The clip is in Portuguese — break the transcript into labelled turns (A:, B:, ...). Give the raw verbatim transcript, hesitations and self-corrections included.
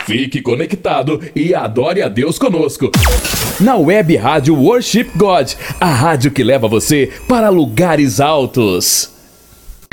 A: Fique conectado e adore a Deus conosco. Na Web Rádio Worship God, a rádio que leva você para lugares altos.